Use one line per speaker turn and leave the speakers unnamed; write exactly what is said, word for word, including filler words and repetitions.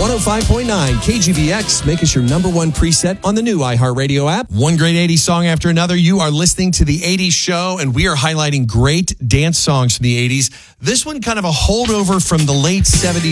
one oh five point nine K G V X. Make us your number one preset on the new iHeartRadio app. One great eighties song after another. You are listening to the eighties Show, and we are highlighting great dance songs from the eighties. This one kind of a holdover from the late seventies.